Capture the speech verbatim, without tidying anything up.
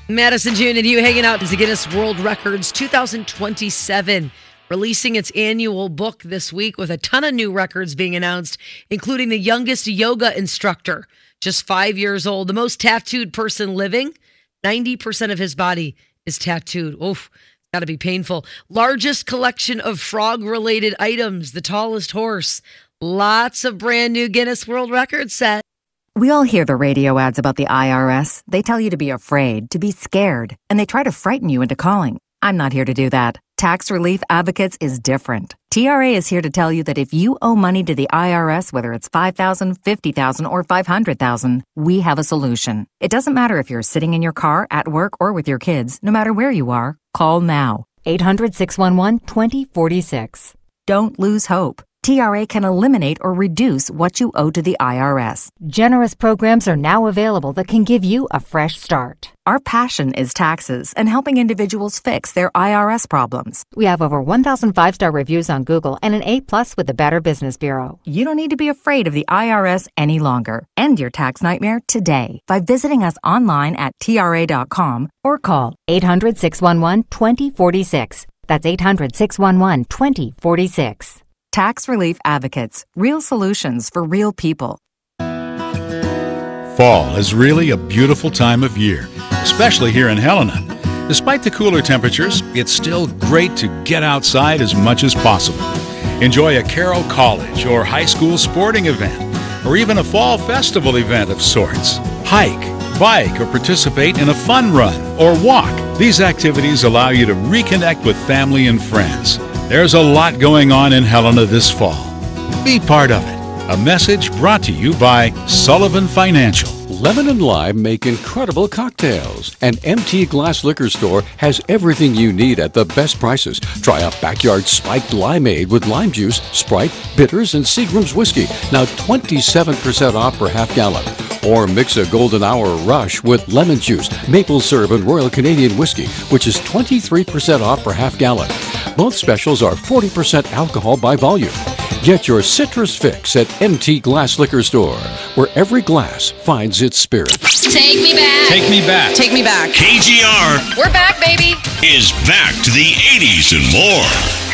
Madison June and you hanging out to Guinness World Records twenty twenty-seven, releasing its annual book this week with a ton of new records being announced, including the youngest yoga instructor, just five years old, the most tattooed person living. ninety percent of his body is tattooed. Oof, it's got to be painful. Largest collection of frog-related items, the tallest horse. Lots of brand new Guinness World Records set. We all hear the radio ads about the I R S. They tell you to be afraid, to be scared, and they try to frighten you into calling. I'm not here to do that. Tax Relief Advocates is different. T R A is here to tell you that if you owe money to the I R S, whether it's five thousand dollars, fifty thousand dollars, or five hundred thousand dollars, we have a solution. It doesn't matter if you're sitting in your car, at work, or with your kids. No matter where you are, call now. eight hundred, six one one, two zero four six. Don't lose hope. T R A can eliminate or reduce what you owe to the I R S. Generous programs are now available that can give you a fresh start. Our passion is taxes and helping individuals fix their I R S problems. We have over one thousand five-star reviews on Google and an A plus with the Better Business Bureau. You don't need to be afraid of the I R S any longer. End your tax nightmare today by visiting us online at T R A dot com or call eight hundred, six one one, two zero four six. That's eight hundred, six one one, two zero four six. Tax Relief Advocates. Real solutions for real people. Fall is really a beautiful time of year, especially here in Helena. Despite the cooler temperatures, it's still great to get outside as much as possible. Enjoy a Carroll College or high school sporting event, or even a fall festival event of sorts. Hike, bike, or participate in a fun run or walk. These activities allow you to reconnect with family and friends. There's a lot going on in Helena this fall. Be part of it. A message brought to you by Sullivan Financial. Lemon and Lime make incredible cocktails. An M T Glass Liquor Store has everything you need at the best prices. Try a backyard spiked limeade with lime juice, Sprite, bitters, and Seagram's whiskey. Now twenty-seven percent off per half gallon. Or mix a Golden Hour Rush with lemon juice, maple syrup, and Royal Canadian whiskey, which is twenty-three percent off per half gallon. Both specials are forty percent alcohol by volume. Get your citrus fix at M T Glass Liquor Store, where every glass finds its spirit. Take me back. Take me back. Take me back. K G R. We're back, baby. Is back to the eighties and more.